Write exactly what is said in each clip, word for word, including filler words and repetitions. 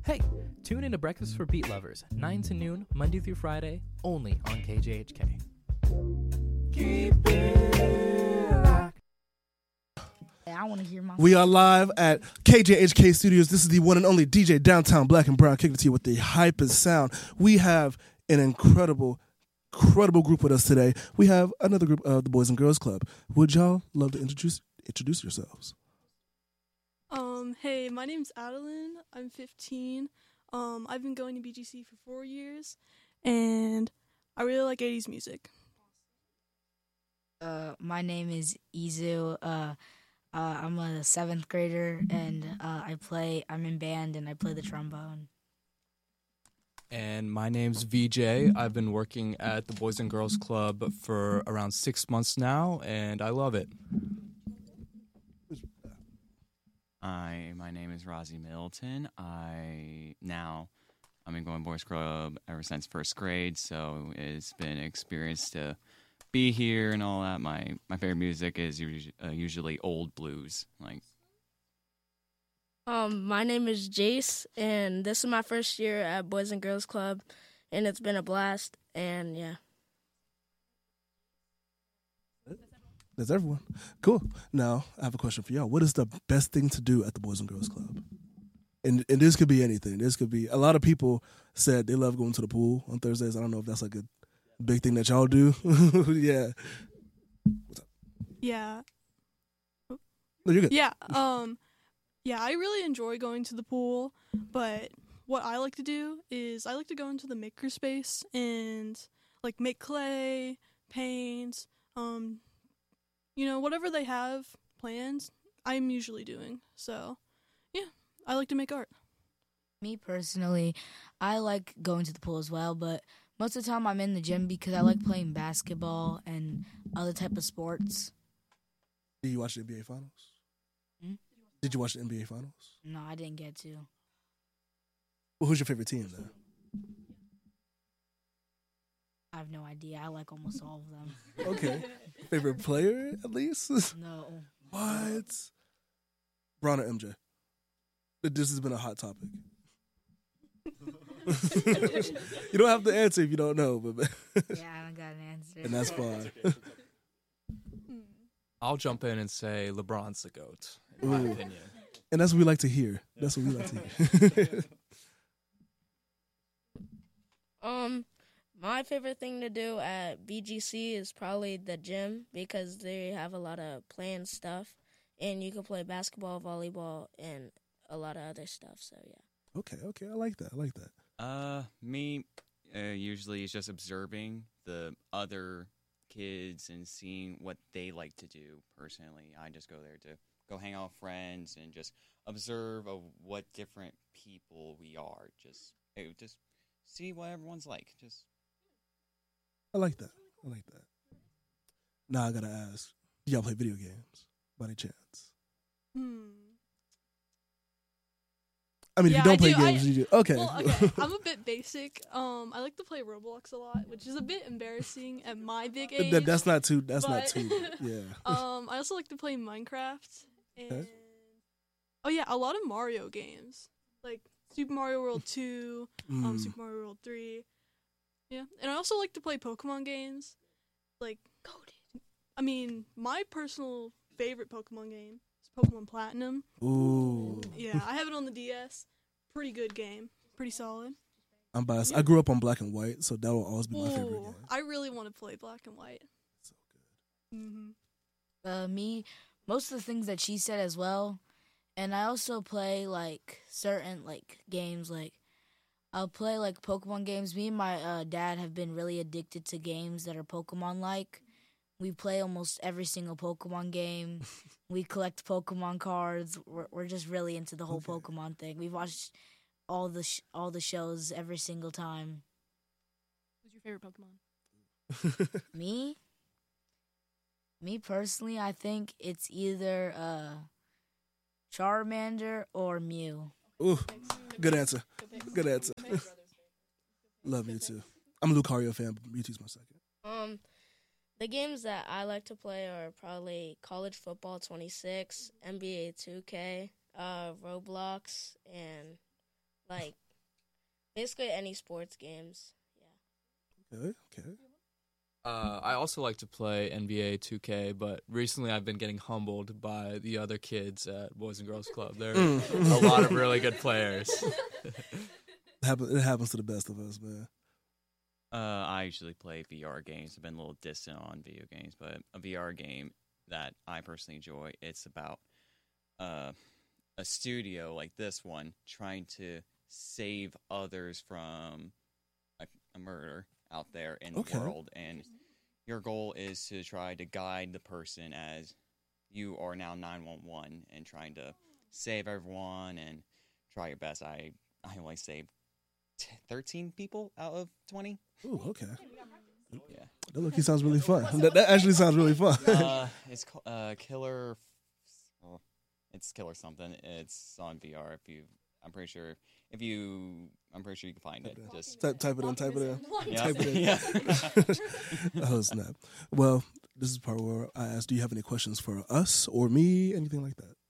Hey, tune in to Breakfast for Beat Lovers, nine to noon, Monday through Friday, only on K J H K. Keep it locked. I want to hear my. We are live at K J H K Studios. This is the one and only D J Downtown Black and Brown kicking it to you with the hypest sound. We have an incredible, incredible group with us today. We have another group of the Boys and Girls Club. Would y'all love to introduce introduce yourselves? Um, hey, my name's Adeline. I'm fifteen. Um, I've been going to B G C for four years, and I really like eighties music. Uh, my name is Izu. Uh, uh, I'm a seventh grader, and uh, I play. I'm in band, and I play the trombone. And my name's V J. I've been working at the Boys and Girls Club for around six months now, and I love it. Hi, my name is Rozzy Middleton. I now I've been going Boys Club ever since first grade, so it's been an experience to be here and all that. My my favorite music is usually, uh, usually old blues, like. Um, my name is Jace, and this is my first year at Boys and Girls Club, and it's been a blast. And yeah. That's everyone. Cool. Now, I have a question for y'all. What is the best thing to do at the Boys and Girls Club? And and this could be anything. This could be, a lot of people said they love going to the pool on Thursdays. I don't know if that's like a big thing that y'all do. Yeah. What's up? Yeah. No, you're good. Yeah. Um, yeah, I really enjoy going to the pool, but what I like to do is I like to go into the makerspace and like make clay, paint, um, you know, whatever they have planned, I'm usually doing. So, yeah, I like to make art. Me personally, I like going to the pool as well, but most of the time I'm in the gym because I like playing basketball and other type of sports. Did you watch the N B A Finals? Hmm? Did you watch the N B A Finals? No, I didn't get to. Well, who's your favorite team, then? I have no idea. I like almost all of them. Okay. Favorite player, at least? No. What? Bron or M J? This has been a hot topic. You don't have to answer if you don't know, but Yeah, I don't got an answer. and that's fine. I'll jump in and say LeBron's the GOAT, in my Ooh. opinion. And that's what we like to hear. That's what we like to hear. Um, my favorite thing to do at B G C is probably the gym because they have a lot of planned stuff, and you can play basketball, volleyball, and a lot of other stuff. So yeah. Okay, okay, I like that. I like that. Uh, me, uh, usually is just observing the other kids and seeing what they like to do. Personally, I just go there to go hang out with friends and just observe of what different people we are. Just, eh, just see what everyone's like. Just. I like that. I like that. Now I gotta ask, do y'all play video games by any chance? Hmm. I mean, Yeah, if you don't I play do. I- games, you do. Okay. Well, okay, I'm a bit basic. Um, I like to play Roblox a lot, which is a bit embarrassing at my big age. That- that's not too. That's not but- too. Yeah. Um, I also like to play Minecraft and Okay. oh yeah, a lot of Mario games like Super Mario World two, um, Mm. Super Mario World three. Yeah, and I also like to play Pokemon games, like I mean, my personal favorite Pokemon game is Pokemon Platinum. Ooh. Yeah, I have it on the D S. Pretty good game. Pretty solid. I'm biased. I grew up on black and white, so that will always be my favorite Ooh, game. I really want to play Black and White. So good. Mm-hmm. Uh, me, most of the things that she said as well, and I also play like certain like games. Like I'll play like Pokemon games. Me and my uh, dad have been really addicted to games that are Pokemon like. We play almost every single Pokemon game. We collect Pokemon cards. We're we're just really into the whole Okay. Pokemon thing. We've watched all the sh- all the shows every single time. Who's your favorite Pokemon? Me? Me personally, I think it's either uh, Charmander or Mew. Ooh, good answer. Good answer. Love you too. I'm a Lucario fan, but Mewtwo's my second. Um, the games that I like to play are probably College Football twenty-six, N B A two K, uh, Roblox, and like basically any sports games. Yeah. Okay, okay. Uh, I also like to play N B A two K, but recently I've been getting humbled by the other kids at Boys and Girls Club. There are Mm. a lot of really good players. It happens, it happens to the best of us, man. Uh, I usually play V R games. I've been a little distant on video games, but a V R game that I personally enjoy, it's about uh, a studio like this one trying to save others from a, a murder out there in Okay. the world. And your goal is to try to guide the person as you are now nine one one and trying to save everyone and try your best. I, I only saved t- thirteen people out of twenty. Ooh, okay. Yeah. That look, he sounds really fun. That, that actually sounds really fun. uh, it's called uh, Killer. Oh, it's Killer something. It's on V R. If you, I'm pretty sure. If you, I'm pretty sure you can find it. Just type, type it in, type it in. yeah, Type it in. yeah. Oh, snap. Well, this is the part where I ask, do you have any questions for us or me? Anything like that?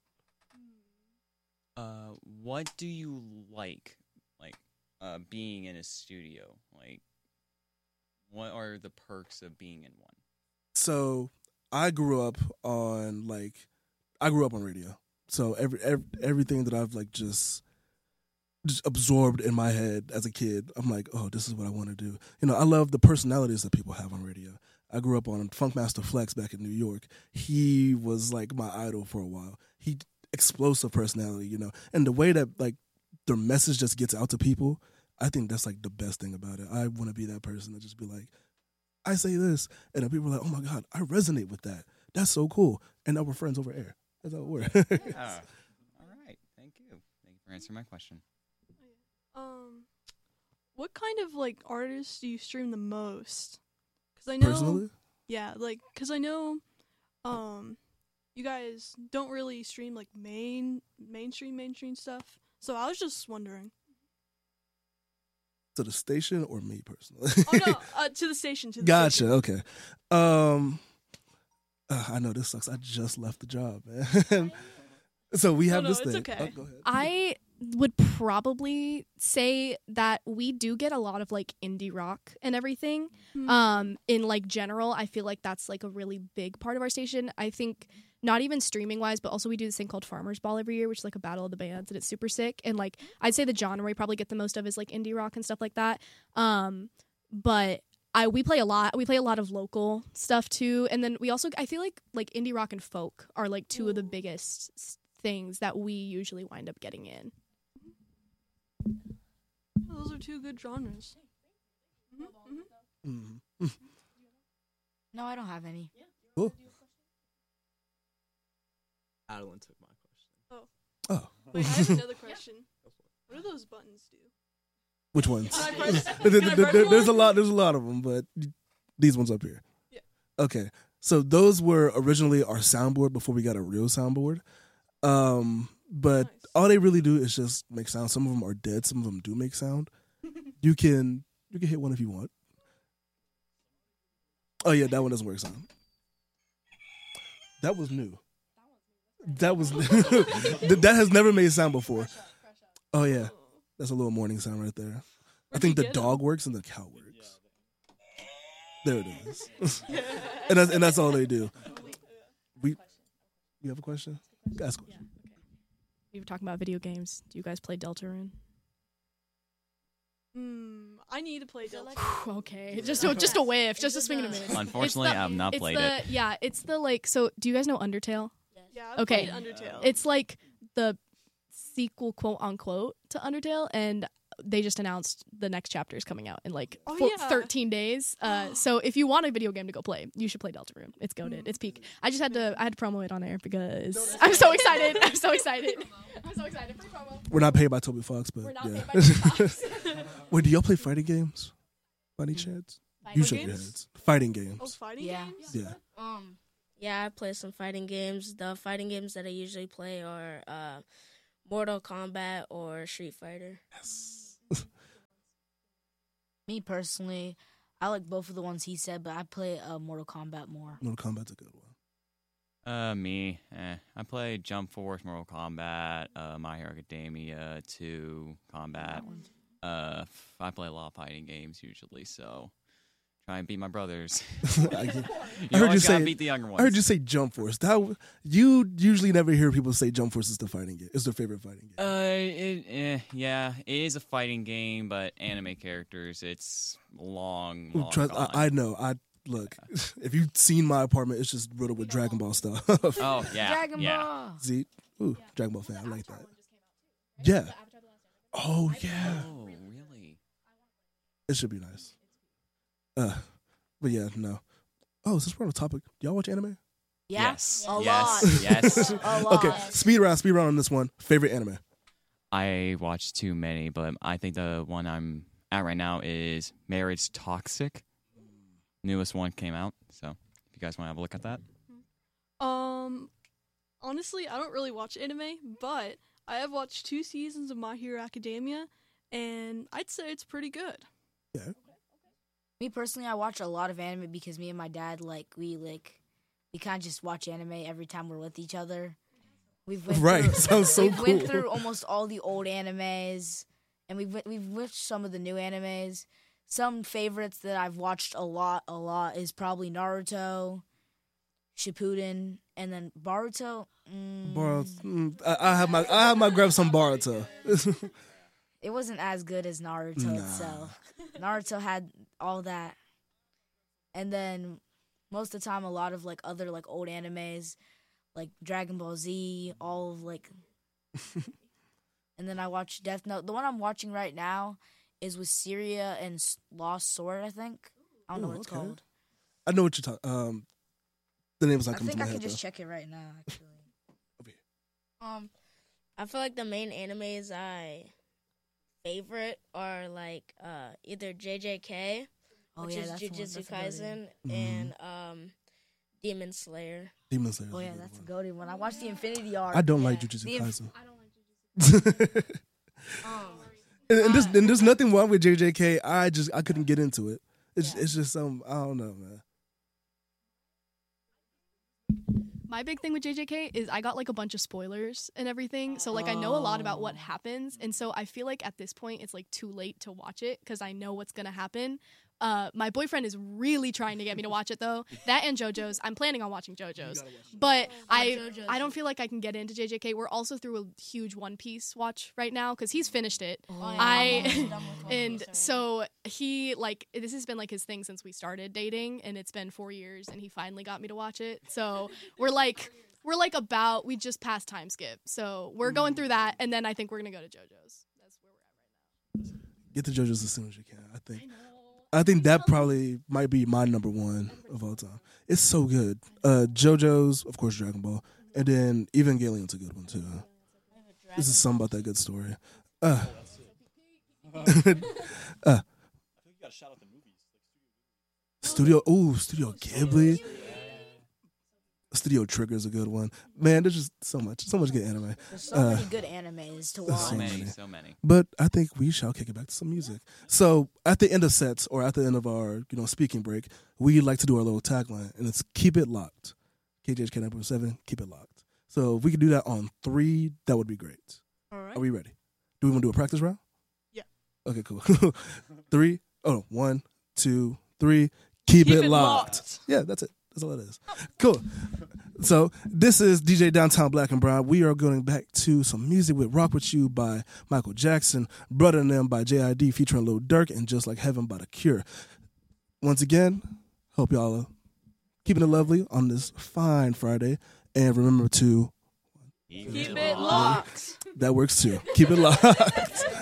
Uh, what do you like, like, uh, being in a studio? Like, what are the perks of being in one? So I grew up on, like, I grew up on radio. So every, every everything that I've, like, just just absorbed in my head as a kid, I'm like, oh, this is what I want to do. You know, I love the personalities that people have on radio. I grew up on Funkmaster Flex back in New York. He was like my idol for a while. He explosive personality, you know, and the way that like their message just gets out to people, I think that's like the best thing about it. I want to be that person to just be like, I say this, and then people are like, oh my God, I resonate with that. That's so cool. And now we're friends over air. That's how it works. Ah, all right. Thank you. Thank you for answering my question. Um, what kind of like artists do you stream the most? Because I know, Personally? yeah, like because I know, um, you guys don't really stream like main mainstream mainstream stuff. So I was just wondering. To the station or me personally? Oh no, uh, to the station. To the Gotcha. Station. Okay. Um, uh, I know this sucks. I just left the job, man. So we have no, this it's thing. okay. Oh, go ahead. I would probably say that we do get a lot of like indie rock and everything. Hmm. Um, in like general, I feel like that's like a really big part of our station. I think not even streaming wise, but also we do this thing called Farmers Ball every year, which is like a battle of the bands, and it's super sick. And like I'd say the genre we probably get the most of is like indie rock and stuff like that. Um, but I we play a lot. We play a lot of local stuff too, and then we also I feel like like indie rock and folk are like two of the biggest s- things that we usually wind up getting in. Those are two good genres. Mhm, mhm. Mhm. No, I don't have any. Cool. Adeline took my question. Oh, Wait, I have another question. What do those buttons do? which ones? Can I press- There- there- can I there- press there's a one? lot. There's a lot of them, but these ones up here. Yeah. Okay, so those were originally our soundboard before we got a real soundboard. Um, but Nice. all they really do is just make sound. Some of them are dead. Some of them do make sound. You can you can hit one if you want. Oh yeah, that one doesn't work sound. That was new. That was new. Th- that has never made sound before. Oh yeah, that's a little morning sound right there. I Where'd think you the get 'em? dog works and the cow works. There it is. and that's and that's all they do. We, you have a question? Ask a question. We were talking about video games. Do you guys play Deltarune? Hmm, I need to play Delta. Okay, just a, just a whiff, just a swing and a miss. Unfortunately, It's the- I have not it's played the, it. Yeah, it's the like. So, do you guys know Undertale? Yeah, I've Okay. played Undertale. It's like the sequel, quote unquote, to Undertale, and they just announced the next chapter is coming out in like Oh, four, yeah. thirteen days. Uh, so if you want a video game to go play, you should play Deltarune. It's goated. It's peak. I just had to I had to promo it on air because I'm so excited. I'm so excited. I'm so excited. Free promo. We're not paid by Toby Fox, but We're not yeah. paid by Toby Fox. Wait, do y'all play fighting games? By any chance? Fighting You shake your games? heads. Fighting oh, games. fighting Yeah. games? Yeah. Um, yeah, I play some fighting games. The fighting games that I usually play are uh, Mortal Kombat or Street Fighter. Me personally, I like both of the ones he said, but I play uh, Mortal Kombat more. Mortal Kombat's a good one. Uh, me. Eh. I play Jump Force, Mortal Kombat, uh, My Hero Academia, two Combat. Uh, f- I play a lot of fighting games usually, so try and beat my brothers. I, you I heard you always gotta say. beat the younger ones. I heard you say Jump Force. That w- you usually never hear people say Jump Force is the fighting game. It's their favorite fighting game. Uh, it, eh, yeah, it is a fighting game, but anime characters. It's long, long Trust, gone. I, I know. I look. If you've seen my apartment, it's just riddled with Dragon Ball stuff. Oh yeah, Dragon yeah. Ball. See, ooh, Dragon Ball fan. I like that. Yeah. Oh yeah. Oh really? It should be nice. Uh, but yeah, no. Oh, since we're on the topic, do y'all watch anime? Yeah. Yes. A yes. lot. Yes. A lot. Okay, speed round, speed round on this one. Favorite anime? I watched too many, but I think the one I'm at right now is Marriage Toxic. Newest one came out, so if you guys want to have a look at that. Um, honestly, I don't really watch anime, but I have watched two seasons of My Hero Academia, and I'd say it's pretty good. Yeah. Me personally, I watch a lot of anime because me and my dad, like, we like, we kind of just watch anime every time we're with each other. We've went Right, through, sounds so we've cool. went through almost all the old animes, and we've we've watched some of the new animes. Some favorites that I've watched a lot, a lot is probably Naruto, Shippuden, and then Boruto. Mm, Boruto. Mm, I, I have my I have my grab some Boruto. It wasn't as good as Naruto Nah. itself. Naruto had all that, and then most of the time, a lot of like other like old animes, like Dragon Ball Z, all of like. And then I watch Death Note. The one I'm watching right now is with Syria and S- Lost Sword. I think I don't know Ooh, what it's okay. called. I know what you're talking. Um, the name's not I coming think to I my can head just though. check it right now. Actually, Um, I feel like the main animes I favorite are like uh either J J K, oh which yeah, is that's the one- Jujutsu that's a goated Kaisen, Mhm. and um Demon Slayer. Demon Slayer. one. Oh yeah, that's a goated one. I watched the Infinity Arc. I don't like Yeah. Jujutsu The inf- Kaisen. I don't like Jujutsu. Um, and, and there's and there's nothing wrong with J J K. I just I couldn't get into it. It's Yeah. it's just some I don't know, man. My big thing with J J K is I got like a bunch of spoilers and everything. So like I know a lot about what Oh. happens. And so I feel like at this point it's like too late to watch it because I know what's going to happen. Uh, my boyfriend is really trying to get me to watch it though. That and JoJo's. I'm planning on watching JoJo's. But I JoJo's I don't is- feel like I can get into J J K. We're also through a huge One Piece watch right now because he's finished it. Oh, yeah, I- I'm almost done with One And Piece already. so he like this has been like his thing since we started dating, and it's been four years, and he finally got me to watch it. So we're like we're like about we just passed time skip, so we're going through that, and then I think we're gonna go to JoJo's. That's where we're at right now. Get to JoJo's as soon as you can. I think. I think that probably might be my number one of all time. It's so good. Uh, JoJo's, of course, Dragon Ball, and then Evangelion's a good one too. This is something about that good story. Uh, uh, Studio, ooh, Studio Ghibli. Studio Trigger's a good one. Man, there's just so much, so much good anime. There's so Uh, many good animes to so watch. So many, many. so many. But I think we shall kick it back to some music. So at the end of sets or at the end of our, you know, speaking break, we like to do our little tagline, and it's keep it locked. K J H K nine point seven, keep it locked. So if we could do that on three, that would be great. All right. Are we ready? Do we want to do a practice round? Yeah. Okay, cool. three, oh, one, two, three. Keep, it, locked. Yeah, that's it. That's all it is. Cool. So this is D J Downtown Black and Brown. We are going back to some music with Rock With You by Michael Jackson, Brother and Them by J I D featuring Lil Durk, and Just Like Heaven by The Cure. Once again, hope y'all are keeping it lovely on this fine Friday. And remember to, Keep Keep it locked. that works too. Keep it locked.